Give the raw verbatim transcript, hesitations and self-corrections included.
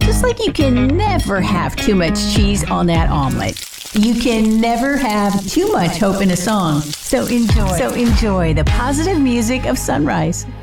Just like you can never have too much cheese on that omelet, you can never have too much hope in a song. So enjoy. So enjoy the positive music of sunrise.